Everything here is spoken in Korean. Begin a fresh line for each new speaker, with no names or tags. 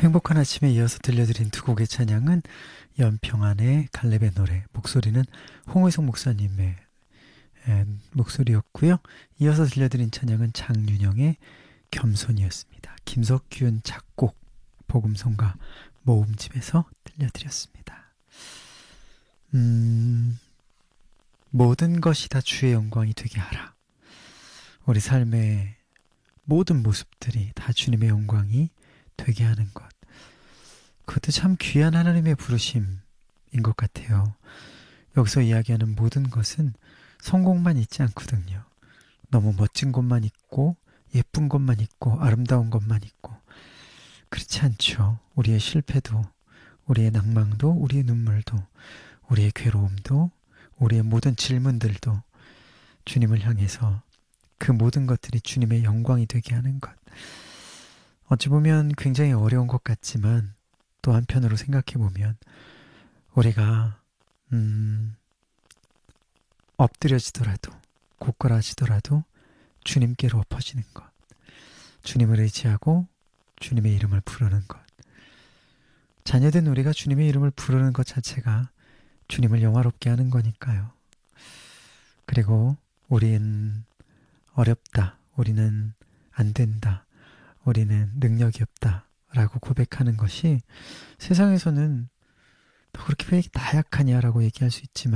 행복한 아침에 이어서 들려드린 두 곡의 찬양은 연평안의 갈렙의 노래, 목소리는 홍의성 목사님의 목소리였고요. 이어서 들려드린 찬양은 장윤영의 겸손이었습니다. 김석균 작곡, 복음성가 모음집에서 들려드렸습니다. 모든 것이 다 주의 영광이 되게 하라. 우리 삶의 모든 모습들이 다 주님의 영광이 되게 하는 것. 그것도 참 귀한 하나님의 부르심인 것 같아요. 여기서 이야기하는 모든 것은 성공만 있지 않거든요. 너무 멋진 것만 있고 예쁜 것만 있고 아름다운 것만 있고 그렇지 않죠. 우리의 실패도, 우리의 낭망도, 우리의 눈물도, 우리의 괴로움도, 우리의 모든 질문들도 주님을 향해서 그 모든 것들이 주님의 영광이 되게 하는 것. 어찌 보면 굉장히 어려운 것 같지만 또 한편으로 생각해보면 우리가 엎드려지더라도 고꾸라지더라도 주님께로 엎어지는 것, 주님을 의지하고 주님의 이름을 부르는 것, 자녀된 우리가 주님의 이름을 부르는 것 자체가 주님을 영화롭게 하는 거니까요. 그리고 우린 어렵다, 우리는 안 된다, 우리는 능력이 없다 라고 고백하는 것이 세상에서는 너 그렇게 왜 나약하냐라고 얘기할 수 있지만